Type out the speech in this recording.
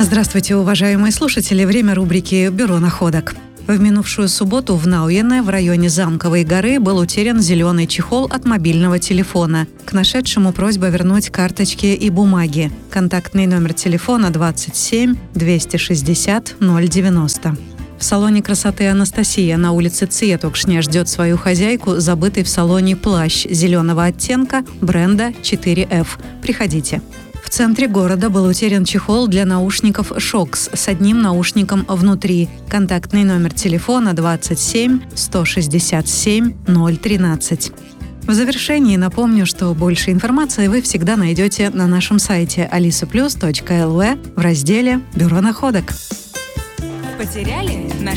Здравствуйте, уважаемые слушатели. Время рубрики «Бюро находок». В минувшую субботу в Науене, в районе Замковой горы, был утерян зеленый чехол от мобильного телефона. К нашедшему просьба вернуть карточки и бумаги. Контактный номер телефона 27 260 090. В салоне красоты «Анастасия» на улице Цветокшня ждет свою хозяйку забытый в салоне плащ зеленого оттенка бренда 4F. Приходите. В центре города был утерян чехол для наушников «Шокс» с одним наушником внутри. Контактный номер телефона 27 167 013. В завершении напомню, что больше информации вы всегда найдете на нашем сайте alisaplus.lv в разделе «Бюро находок». Потеряли?